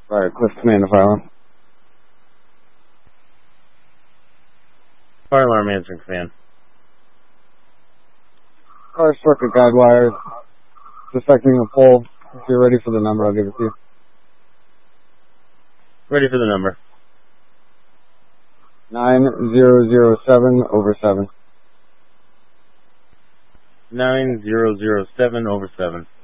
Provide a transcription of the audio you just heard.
Alright, Cliff Command to fire alarm. Fire alarm answering command. Car struck a guide wire, suspecting a pole. If you're ready for the number, I'll give it to you. Ready for the number. 9007/7. 9007/7.